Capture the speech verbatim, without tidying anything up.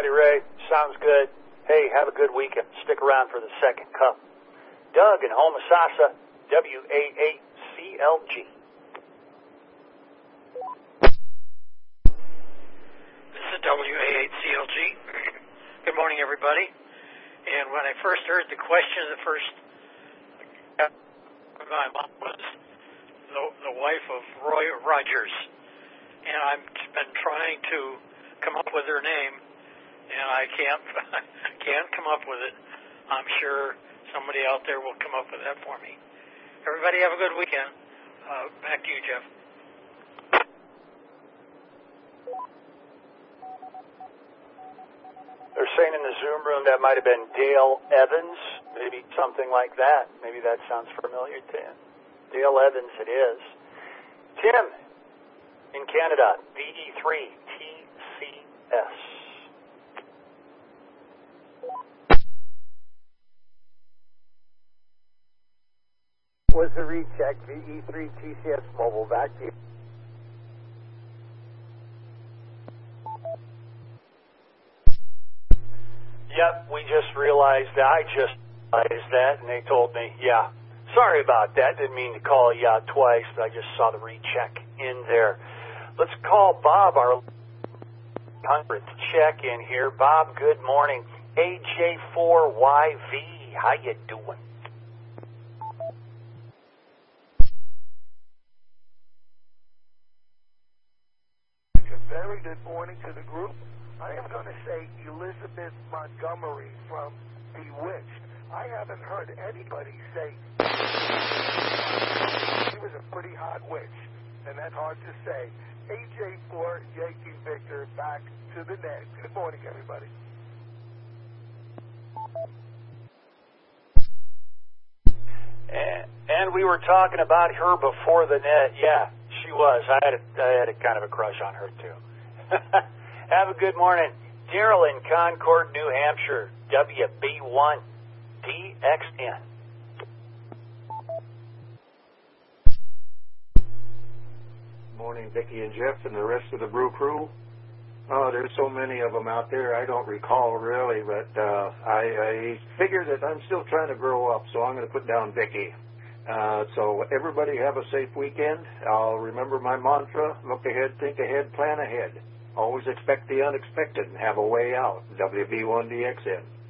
righty, Ray. Sounds good. Hey, have a good weekend. Stick around for the second cup. Doug in Homosassa, W A eight C L G. This is W A eight C L G. Good morning, everybody. And when I first heard the question, the first my mom was the, the wife of Roy Rogers. And I've been trying to come up with her name, and I can't can't come up with it. I'm sure somebody out there will come up with that for me. Everybody have a good weekend. Uh, back to you, Jeff. They're saying in the Zoom room that might have been Dale Evans, maybe something like that. Maybe that sounds familiar to him. Dale Evans it is. Tim in Canada, V E three T C S. Was the recheck, V E three T C S mobile, back to you. Yep, we just realized that. I just realized that, and they told me, yeah, sorry about that. Didn't mean to call you out twice, but I just saw the recheck in there. Let's call Bob, our hundredth check-in here. Bob, good morning. A J four Y V, how you doing? A very good morning to the group. I am going to say Elizabeth Montgomery from Bewitched. I haven't heard anybody say she was a pretty hot witch, and that's hard to say. A J four Yankee Victor back to the net. Good morning, everybody. And, and we were talking about her before the net. Yeah, she was. I had a, I had a kind of a crush on her, too. Have a good morning. Daryl in Concord, New Hampshire, W B one D X N. Morning, Vicki and Jeff and the rest of the Brew Crew. Oh, there's so many of them out there, I don't recall really, but uh, I, I figure that I'm still trying to grow up, so I'm going to put down Vicki. Uh, so everybody have a safe weekend. I'll remember my mantra, look ahead, think ahead, plan ahead. Always expect the unexpected and have a way out. W B one D X N.